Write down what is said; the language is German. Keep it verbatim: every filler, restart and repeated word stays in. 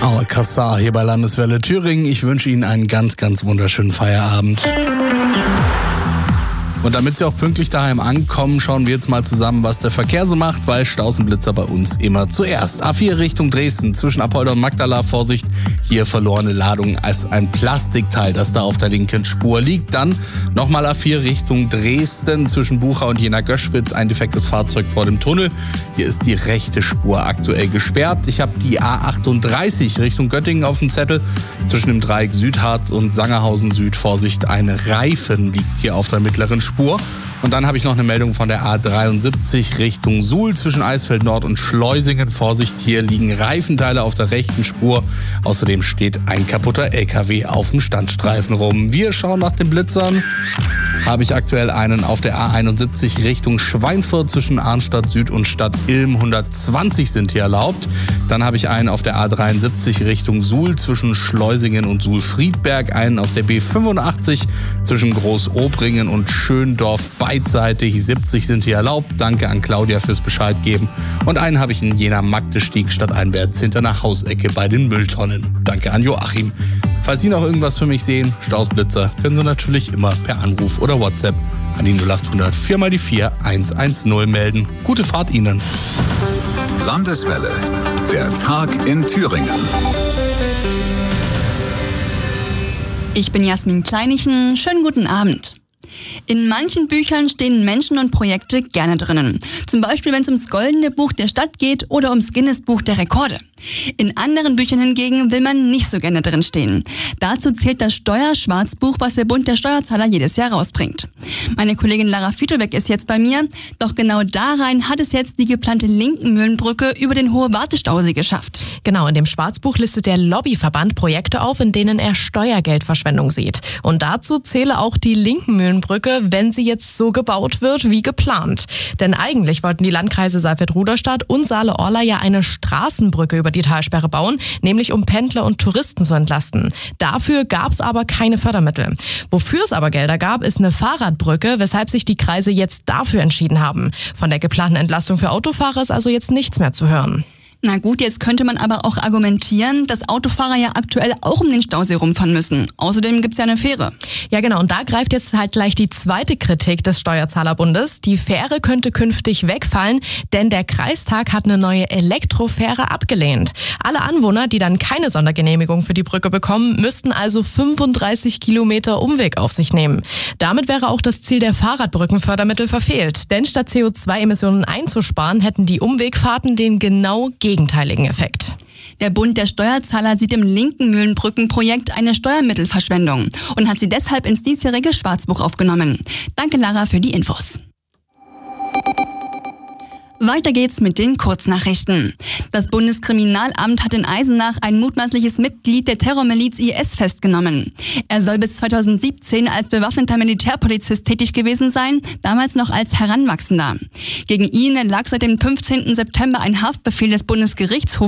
Alcazar hier bei Landeswelle Thüringen. Ich wünsche Ihnen einen ganz, ganz wunderschönen Feierabend. Und damit Sie auch pünktlich daheim ankommen, schauen wir jetzt mal zusammen, was der Verkehr so macht, weil Staus und Blitzer bei uns immer zuerst. A vier Richtung Dresden, zwischen Apolda und Magdala, Vorsicht, hier verlorene Ladung als ein Plastikteil, das da auf der linken Spur liegt. Dann nochmal A vier Richtung Dresden, zwischen Bucha und Jena-Göschwitz, ein defektes Fahrzeug vor dem Tunnel. Hier ist die rechte Spur aktuell gesperrt. Ich habe die A achtunddreißig Richtung Göttingen auf dem Zettel, zwischen dem Dreieck Südharz und Sangerhausen Süd. Vorsicht, ein Reifen liegt hier auf der mittleren Spur. Und dann habe ich noch eine Meldung von der A dreiundsiebzig Richtung Suhl zwischen Eisfeld Nord und Schleusingen. Vorsicht, hier liegen Reifenteile auf der rechten Spur. Außerdem steht ein kaputter L K W auf dem Standstreifen rum. Wir schauen nach den Blitzern. Habe ich aktuell einen auf der A einundsiebzig Richtung Schweinfurt zwischen Arnstadt Süd und Stadt Ilm. hundertzwanzig sind hier erlaubt. Dann habe ich einen auf der A dreiundsiebzig Richtung Suhl zwischen Schleusingen und Suhl-Friedberg. Einen auf der B fünfundachtzig zwischen Großobringen und Schöndorf beidseitig. siebzig sind hier erlaubt. Danke an Claudia fürs Bescheid geben. Und einen habe ich in Jena-Magdestieg stadteinwärts hinter einer Hausecke bei den Mülltonnen. Danke an Joachim. Falls Sie noch irgendwas für mich sehen, Stausblitzer, können Sie natürlich immer per Anruf oder WhatsApp an die null acht hundert vier mal die vier eins eins null melden. Gute Fahrt Ihnen. Landeswelle, der Tag in Thüringen. Ich bin Jasmin Kleinichen. Schönen guten Abend. In manchen Büchern stehen Menschen und Projekte gerne drinnen. Zum Beispiel, wenn es ums Goldene Buch der Stadt geht oder ums Guinness-Buch der Rekorde. In anderen Büchern hingegen will man nicht so gerne drin stehen. Dazu zählt das Steuerschwarzbuch, was der Bund der Steuerzahler jedes Jahr rausbringt. Meine Kollegin Lara Fitobeck ist jetzt bei mir. Doch genau da rein hat es jetzt die geplante Linkenmühlenbrücke über den Hohe Wartestausee geschafft. Genau, in dem Schwarzbuch listet der Lobbyverband Projekte auf, in denen er Steuergeldverschwendung sieht. Und dazu zähle auch die Linkenmühlenbrücke, wenn sie jetzt so gebaut wird wie geplant. Denn eigentlich wollten die Landkreise Saalfeld-Ruderstadt und Saale-Orla ja eine Straßenbrücke über die Talsperre bauen, nämlich um Pendler und Touristen zu entlasten. Dafür gab es aber keine Fördermittel. Wofür es aber Gelder gab, ist eine Fahrradbrücke, weshalb sich die Kreise jetzt dafür entschieden haben. Von der geplanten Entlastung für Autofahrer ist also jetzt nichts mehr zu hören. Na gut, jetzt könnte man aber auch argumentieren, dass Autofahrer ja aktuell auch um den Stausee rumfahren müssen. Außerdem gibt's ja eine Fähre. Ja genau, und da greift jetzt halt gleich die zweite Kritik des Steuerzahlerbundes. Die Fähre könnte künftig wegfallen, denn der Kreistag hat eine neue Elektrofähre abgelehnt. Alle Anwohner, die dann keine Sondergenehmigung für die Brücke bekommen, müssten also fünfunddreißig Kilometer Umweg auf sich nehmen. Damit wäre auch das Ziel der Fahrradbrückenfördermittel verfehlt. Denn statt C O zwei Emissionen einzusparen, hätten die Umwegfahrten den genau gegenteiligen Effekt. Der Bund der Steuerzahler sieht im Linkenmühlenbrückenprojekt eine Steuermittelverschwendung und hat sie deshalb ins diesjährige Schwarzbuch aufgenommen. Danke Lara für die Infos. Weiter geht's mit den Kurznachrichten. Das Bundeskriminalamt hat in Eisenach ein mutmaßliches Mitglied der Terrormiliz I S festgenommen. Er soll bis zweitausendsiebzehn als bewaffneter Militärpolizist tätig gewesen sein, damals noch als Heranwachsender. Gegen ihn lag seit dem fünfzehnten September ein Haftbefehl des Bundesgerichtshofs